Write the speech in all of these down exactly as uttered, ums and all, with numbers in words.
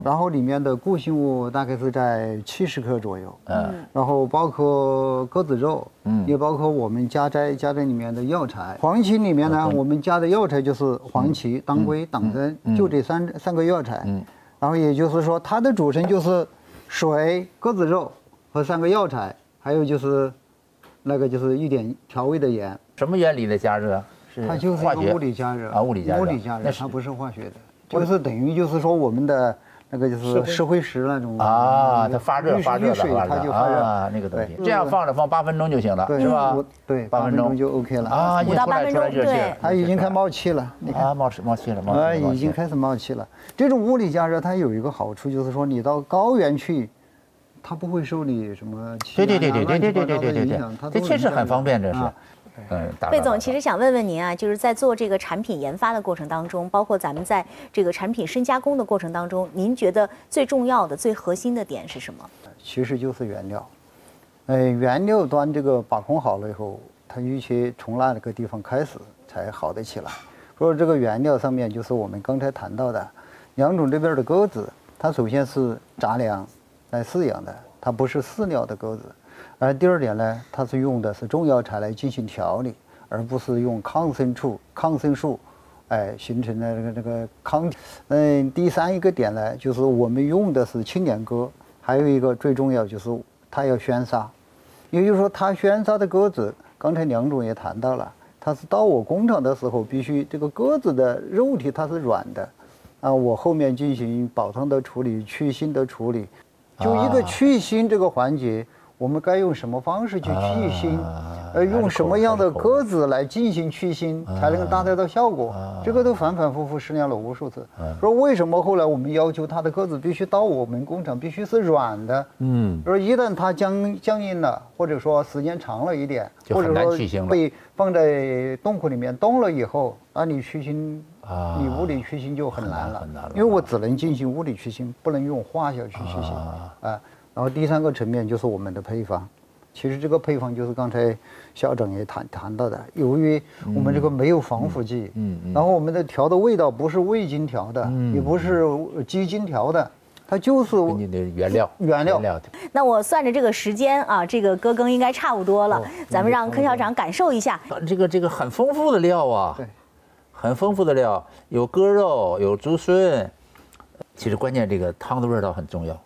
然后里面的固形物大概是在七十克左右，嗯，然后包括鸽子肉，嗯，也包括我们加在加在里面的药材。黄芪里面呢，我们加的药材就是黄芪、当归、党参，就这三三个药材。嗯，然后也就是说，它的组成就是水、鸽子肉和三个药材，还有就是那个就是一点调味的盐。 什么原理的加热？是它就是一个物理加热啊，物理加热， 物理加热，它不是化学的，就是等于就是说我们的。那个就是石灰石那种啊，它发热发热水它就发热啊，那个东西。这样放着放八分钟就行了，是吧？ 对， 八分钟就 OK 了啊， 五到八分钟，对， 它已经开冒气了，你看啊，冒气冒气了，冒啊，已经开始冒气了。这种物理加热它有一个好处，就是说你到高原去，它不会受你什么对对对对对对对对对对，这确实很方便，这是。 嗯，费总，其实想问问您啊，就是在做这个产品研发的过程当中，包括咱们在这个产品深加工的过程当中，您觉得最重要的、最核心的点是什么？ 其实就是原料，呃，原料端这个把控好了以后，它一切从那个地方开始才好得起来。说这个原料上面就是我们刚才谈到的，杨总这边的鸽子，它首先是杂粮来饲养的，它不是饲料的鸽子。而第二点呢，它是用的是中药材来进行调理，而不是用抗生素、抗生素，哎，形成的这个这个抗体。嗯，第三一个点呢，就是我们用的是青年鸽，还有一个最重要就是它要宣杀，也就是说它宣杀的鸽子，刚才梁总也谈到了，它是到我工厂的时候必须这个鸽子的肉体它是软的，啊，我后面进行保汤的处理、去腥的处理，就一个去腥这个环节。我们该用什么方式去去腥，呃，用什么样的鸽子来进行去腥，才能达到效果？这个都反反复复试验了无数次。说为什么后来我们要求它的鸽子必须到我们工厂必须是软的？嗯，说一旦它僵僵硬了，或者说时间长了一点，或者说被放在冻库里面冻了以后，那你去腥，你物理去腥就很难了，因为我只能进行物理去腥，不能用化学去去腥啊。然后第三个层面就是我们的配方，其实这个配方就是刚才校长也谈谈到的，由于我们这个没有防腐剂，嗯，嗯然后我们的调的味道不是味精调的，嗯、也不是鸡精调的，它就是你的原料原料。 那我算着这个时间啊，这个鸽羹应该差不多了，哦、咱们让柯校长感受一下。 这个这个很丰富的料啊， 对， 很丰富的料，有鸽肉，有竹荪，其实关键这个汤的味道很重要。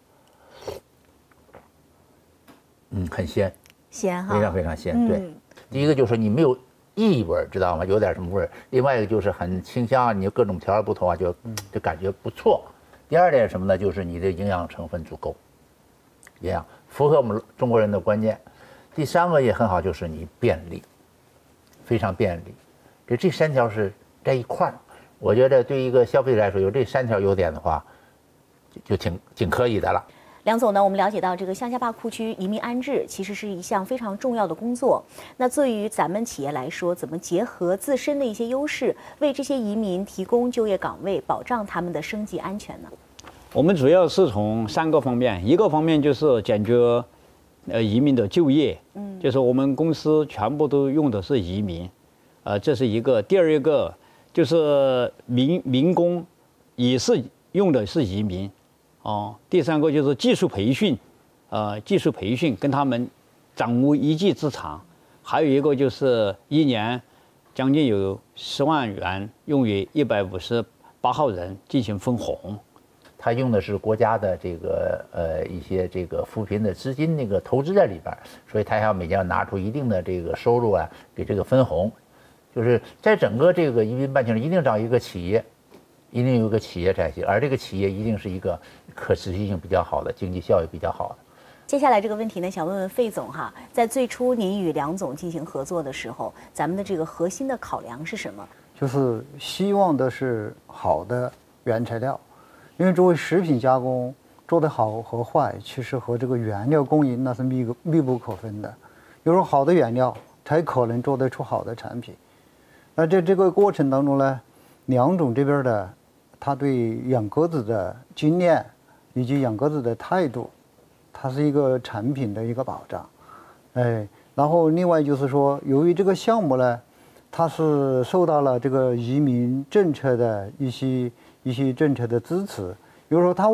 嗯，很鲜， 鲜哈， 非常非常鲜。嗯、对，第一个就是你没有异味，知道吗？有点什么味儿。另外一个就是很清香，你各种调料不同啊，就就感觉不错。第二点什么呢？就是你的营养成分足够，营养符合我们中国人的观念。第三个也很好，就是你便利，非常便利。这这三条是在一块儿，我觉得对一个消费者来说，有这三条优点的话，就就挺挺可以的了。 梁总呢，我们了解到这个象峡坝库区移民安置其实是一项非常重要的工作。那对于咱们企业来说，怎么结合自身的一些优势，为这些移民提供就业岗位，保障他们的生计安全呢？ 我们主要是从三个方面，一个方面就是解决呃移民的就业，嗯，就是我们公司全部都用的是移民，呃，这是一个。第二一个就是民民工也是用的是移民。哦，第三个就是技术培训，呃，技术培训跟他们掌握一技之长，还有一个就是一年将近有十万元用于一百五十八号人进行分红。 他用的是国家的这个呃一些这个扶贫的资金那个投资在里边，所以他要每年要拿出一定的这个收入啊给这个分红，就是在整个这个移民办签一定找一个企业。一定有一个企业才行，而这个企业一定是一个可持续性比较好的、经济效益比较好的。 接下来这个问题呢，想问问费总哈，在最初您与梁总进行合作的时候，咱们的这个核心的考量是什么？ 就是希望的是好的原材料，因为作为食品加工做得好和坏，其实和这个原料供应那是密密不可分的。有时候好的原料才可能做得出好的产品。那在这个过程当中呢，梁总这边的。他对养鸽子的经验以及养鸽子的态度，它是一个产品的一个保障，哎，然后另外就是说，由于这个项目呢，它是受到了这个移民政策的一些一些政策的支持，比如说它